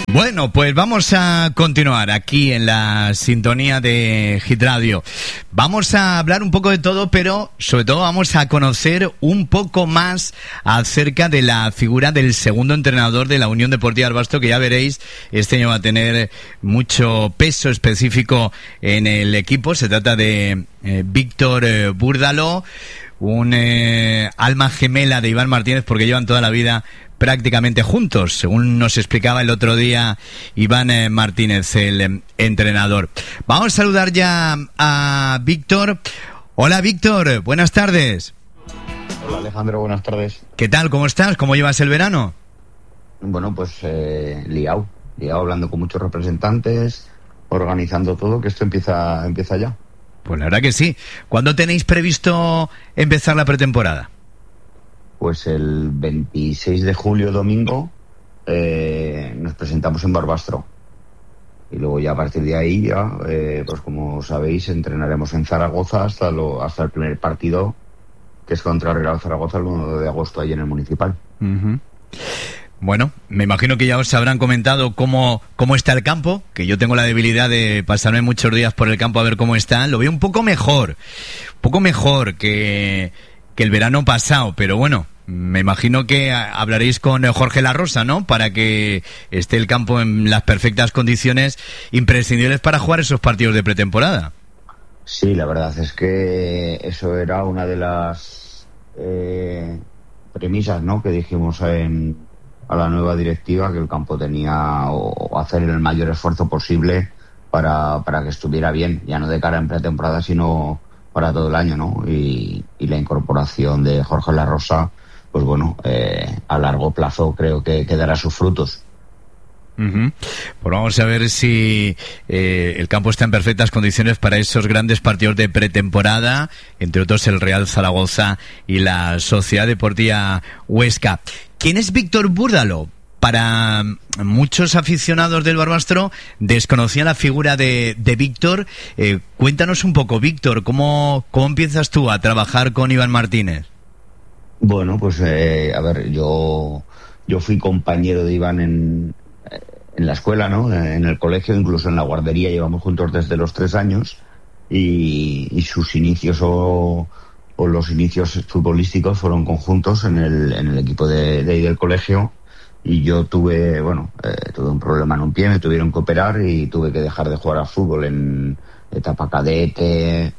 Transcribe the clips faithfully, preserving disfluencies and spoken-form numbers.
Bueno, pues vamos a continuar aquí en la sintonía de Hit Radio. Vamos a hablar un poco de todo, pero sobre todo vamos a conocer un poco más acerca de la figura del segundo entrenador de la Unión Deportiva Barbastro, que ya veréis, este año va a tener mucho peso específico en el equipo. Se trata de eh, Víctor eh, Búrdalo, un eh, alma gemela de Iván Martínez, porque llevan toda la vida prácticamente juntos, según nos explicaba el otro día Iván eh, Martínez, el eh, entrenador. Vamos a saludar ya a Víctor. Hola Víctor, buenas tardes. Hola Alejandro, buenas tardes. ¿Qué tal? ¿Cómo estás? ¿Cómo llevas el verano? Bueno, pues eh, liado, liado hablando con muchos representantes, organizando todo, que esto empieza, empieza ya. Pues la verdad que sí. ¿Cuándo tenéis previsto empezar la pretemporada? Pues el veintiséis de julio, domingo, eh, nos presentamos en Barbastro. Y luego ya a partir de ahí, ya, eh, pues como sabéis, entrenaremos en Zaragoza hasta lo, hasta el primer partido, que es contra Real Zaragoza el uno de agosto, ahí en el Municipal. Uh-huh. Bueno, me imagino que ya os habrán comentado cómo, cómo está el campo, que yo tengo la debilidad de pasarme muchos días por el campo a ver cómo está. Lo veo un poco mejor, un poco mejor que... que el verano pasado, pero bueno, me imagino que hablaréis con Jorge La Rosa, ¿no? Para que esté el campo en las perfectas condiciones imprescindibles para jugar esos partidos de pretemporada. Sí, la verdad es que eso era una de las eh, premisas, ¿no?, que dijimos en, a la nueva directiva, que el campo tenía o hacer el mayor esfuerzo posible para, para que estuviera bien, ya no de cara en pretemporada, sino para todo el año, ¿no? Y, y la incorporación de Jorge La Rosa, pues bueno, eh, a largo plazo creo que, que dará sus frutos. Uh-huh. Pues vamos a ver si eh, el campo está en perfectas condiciones para esos grandes partidos de pretemporada, entre otros el Real Zaragoza y la Sociedad Deportiva Huesca. ¿Quién es Víctor Búrdalo? Para muchos aficionados del Barbastro desconocían la figura de, de Víctor. Eh, cuéntanos un poco, Víctor, ¿cómo, ¿cómo empiezas tú a trabajar con Iván Martínez? Bueno, pues eh, a ver, yo yo fui compañero de Iván en, en la escuela, ¿no? En el colegio, incluso en la guardería, llevamos juntos desde los tres años y, y sus inicios o, o los inicios futbolísticos fueron conjuntos en el, en el equipo de, de ahí del colegio. Y yo tuve, bueno, eh, tuve un problema en un pie, me tuvieron que operar y tuve que dejar de jugar al fútbol en etapa cadete,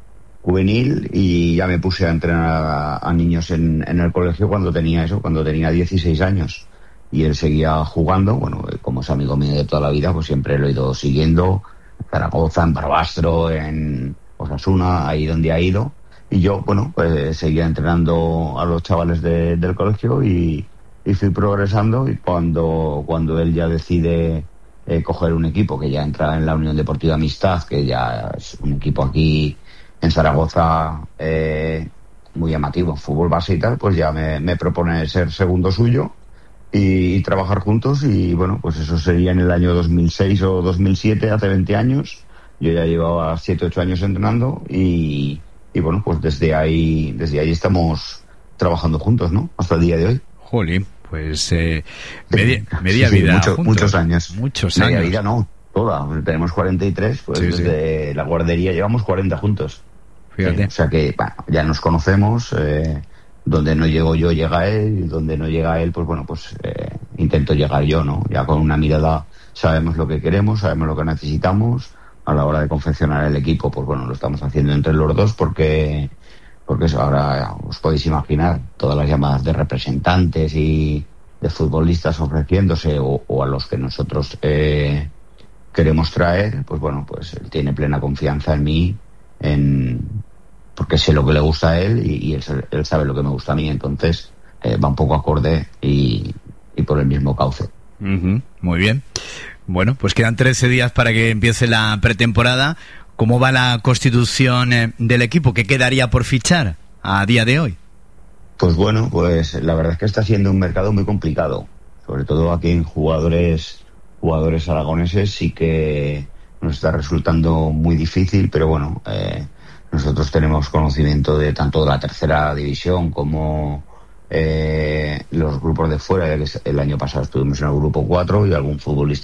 juvenil, y ya me puse a entrenar a, a niños en, en el colegio cuando tenía eso, cuando tenía dieciséis años. Y él seguía jugando, bueno, como es amigo mío de toda la vida, pues siempre lo he ido siguiendo, en Zaragoza, en Barbastro, en Osasuna, ahí donde ha ido. Y yo, bueno, pues seguía entrenando a los chavales de, del colegio y... y fui progresando, y cuando cuando él ya decide eh, coger un equipo que ya entra en la Unión Deportiva Amistad, que ya es un equipo aquí en Zaragoza eh, muy llamativo, fútbol base y tal, pues ya me, me propone ser segundo suyo y, y trabajar juntos. Y bueno, pues eso sería en el año dos mil seis o dos mil siete, hace veinte años. Yo ya llevaba siete ocho años entrenando y, y bueno, pues desde ahí desde ahí estamos trabajando juntos, ¿no? Hasta el día de hoy. Jolín, pues eh, media, media sí, sí, vida mucho, juntos. muchos años. Muchos media años. vida no, toda. Tenemos cuarenta y tres, pues sí, desde sí. La guardería llevamos cuarenta juntos. Fíjate. Sí, o sea que, bueno, ya nos conocemos. Eh, donde no llego yo, llega él. Y donde no llega él, pues bueno, pues eh, intento llegar yo, ¿no? Ya con una mirada sabemos lo que queremos, sabemos lo que necesitamos. A la hora de confeccionar el equipo, pues bueno, lo estamos haciendo entre los dos porque... porque eso, ahora os podéis imaginar todas las llamadas de representantes y de futbolistas ofreciéndose o, o a los que nosotros eh, queremos traer, pues bueno, pues él tiene plena confianza en mí, en porque sé lo que le gusta a él y, y él, él sabe lo que me gusta a mí, entonces eh, va un poco acorde y, y por el mismo cauce. Uh-huh. Muy bien. Bueno, pues quedan trece días para que empiece la pretemporada. ¿Cómo va la constitución eh, del equipo? ¿Qué quedaría por fichar a día de hoy? Pues bueno, pues la verdad es que está siendo un mercado muy complicado. Sobre todo aquí en jugadores jugadores aragoneses sí que nos está resultando muy difícil, pero bueno, eh, nosotros tenemos conocimiento de tanto de la tercera división como eh, los grupos de fuera. El año pasado estuvimos en el grupo cuatro y algún futbolista